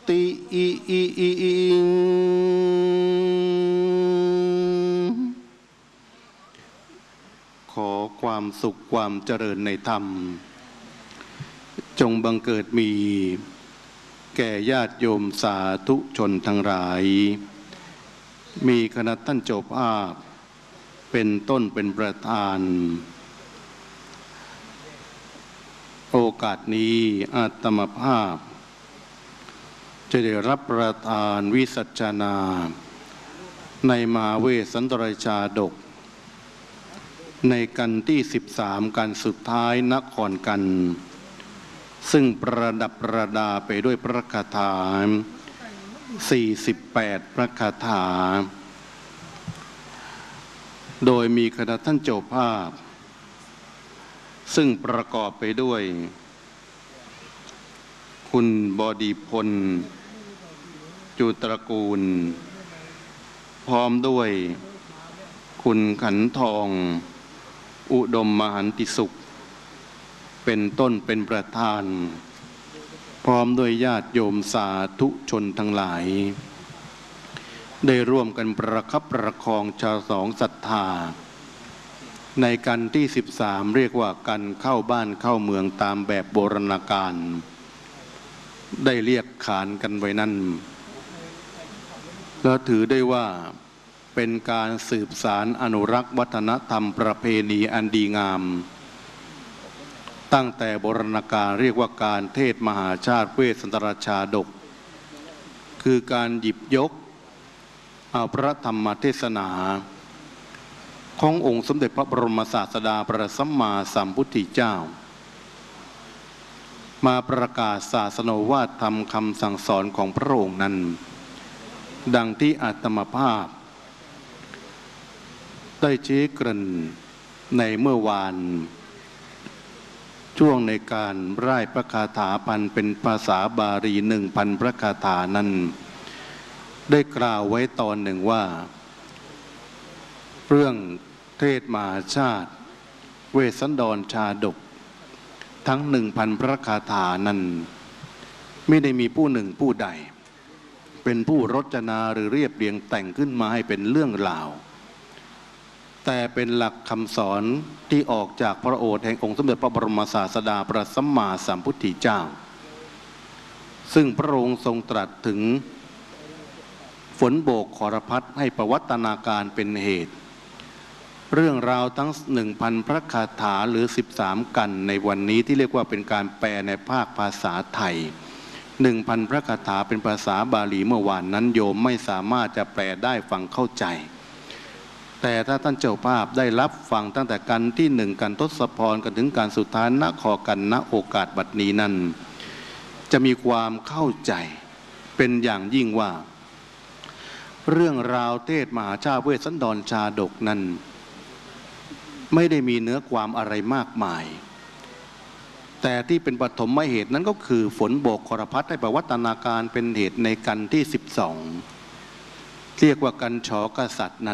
ติขอความสุขความเจริญในธรรมจงบังเกิดมีแก่ญาติโยมสาธุชนทั้งหลายมีคณะท่านเจ้าภาพเป็นต้นเป็นประธานโอกาสนี้อาตมาภาพจะได้รับประทานวิสัชนาในมหาเวสสันตรชาดกในกันที่13กันสุดท้ายนครกันซึ่งประดับประดาไปด้วยพระคาถา48พระคาถาโดยมีคณะท่านเจ้าภาพซึ่งประกอบไปด้วยคุณบดีพลจุตระกูลพร้อมด้วยคุณขันทองอุดมมหันติสุขเป็นต้นเป็นประธานพร้อมด้วยญาติโยมสาธุชนทั้งหลายได้ร่วมกันประคับประคองชาวสองศรัทธาในกันที่13เรียกว่ากันเข้าบ้านเข้าเมืองตามแบบโบราณกาลได้เรียกขานกันไว้นั่นแล้วถือได้ว่าเป็นการสืบสารอนุรักษ์วัฒนธรรมประเพณีอันดีงามตั้งแต่โบราณกาลเรียกว่าการเทศมหาชาติเวสสันตรชาดกคือการหยิบยกเอาพระธรรมเทศนาขององค์สมเด็จพระบรมศาสดาพระสัมมาสัมพุทธเจ้ามาประกาศศาสนวาทธรรมคำสั่งสอนของพระองค์นั้นดังที่อาตมาภาพได้ชี้เกริ่นในเมื่อวานช่วงในการร่ายพระคาถาพันเป็นภาษาบาลี1,000พระคาถานั้นได้กล่าวไว้ตอนหนึ่งว่าเรื่องเทศมหาชาติเวสสันดรชาดกทั้ง1,000พระคาถานั้นไม่ได้มีผู้หนึ่งผู้ใดเป็นผู้รจนาหรือเรียบเรียงแต่งขึ้นมาให้เป็นเรื่องราวแต่เป็นหลักคำสอนที่ออกจากพระโอษฐ์แห่งองค์สมเด็จพระบรมศาสดาพระสัมมาสัมพุทธเจ้าซึ่งพระองค์ทรงตรัสถึงฝนโบกขรพัดให้ประวัตนาการเป็นเหตุเรื่องราวทั้ง 1,000 พระคาถาหรือ13กันในวันนี้ที่เรียกว่าเป็นการแปลในภาคภาษาไทย 1,000 พระคาถาเป็นภาษาบาลีเมื่อวานนั้นโยมไม่สามารถจะแปลได้ฟังเข้าใจแต่ถ้าท่านเจ้าภาพได้รับฟังตั้งแต่กันที่1กันทศพรกันถึงการสุดท้ายณขอกันณโอกาสบัดนี้นั้นจะมีความเข้าใจเป็นอย่างยิ่งว่าเรื่องราวเทศมหาชาติเวสสันดรชาดกนั้นไม่ได้มีเนื้อความอะไรมากมายแต่ที่เป็นปฐมเหตุนั้นก็คือฝนโบกขรพัดให้ประวัตนาการเป็นเหตุในกันที่12เรียกว่ากันฉกษัตริย์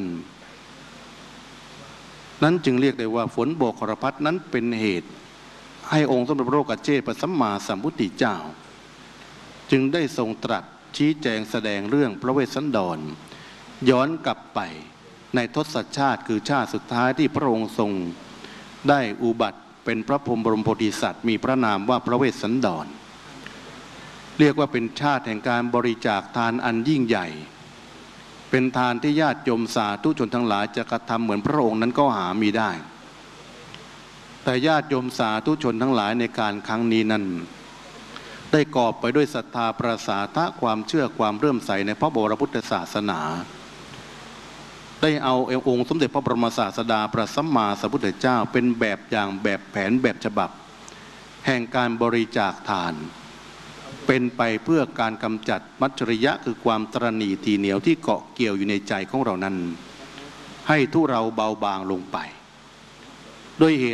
นั้นจึงเรียกได้ว่าฝนโบกขรพัดนั้นเป็นเหตุให้องค์สมเด็จพระโลกเชษฐ์พระสัมมาสัมพุทธเจ้าจึงได้ทรงตรัสชี้แจงแสดงเรื่องพระเวสสันดรย้อนกลับไปในทศชาติคือชาติสุดท้ายที่พระองค์ทรงได้อุบัติเป็นพระพรหมบรมโพธิสัตว์มีพระนามว่าพระเวสสันดรเรียกว่าเป็นชาติแห่งการบริจาคทานอันยิ่งใหญ่เป็นทานที่ญาติโยมสาธุชนทั้งหลายจะกระทำเหมือนพระองค์นั้นก็หามีได้แต่ญาติโยมสาธุชนทั้งหลายในการครั้งนี้นั้นได้กอบไปด้วยศรัทธาประสาทะความเชื่อความเริ่มใสในพระบรมพุทธศาสนาได้เอาองค์สมเด็จพระบรมศาสดาพระสัมมาสัมพุทธเจ้าเป็นแบบอย่างแบบแผนแบบฉบับแห่งการบริจาคทานเป็นไปเพื่อการกำจัดมัจฉริยะคือความตระหนี่ทีเหนียวที่เกาะเกี่ยวอยู่ในใจของเรานั้นให้ทุเราเบาบางลงไปด้วยเห